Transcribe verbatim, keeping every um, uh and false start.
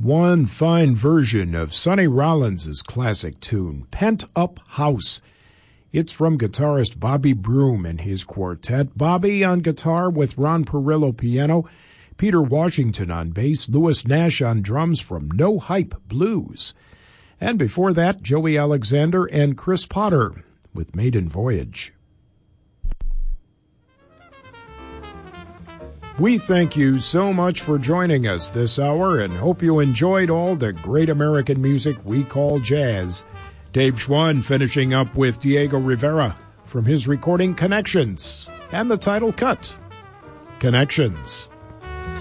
One fine version of Sonny Rollins' classic tune, Pent Up House. It's from guitarist Bobby Broom and his quartet. Bobby on guitar with Ron Perillo piano, Peter Washington on bass, Louis Nash on drums from No Hype Blues. And before that, Joey Alexander and Chris Potter with Maiden Voyage. We thank you so much for joining us this hour and hope you enjoyed all the great American music we call jazz. Dave Schwann finishing up with Diego Rivera from his recording Connections and the title cut, Connections.